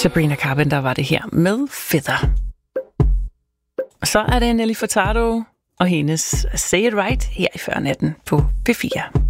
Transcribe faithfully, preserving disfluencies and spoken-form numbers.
Sabrina Carpenter var det her med Feather. Og så er det Nelly Furtado og hendes Say It Right her i fyrre natten på P fire.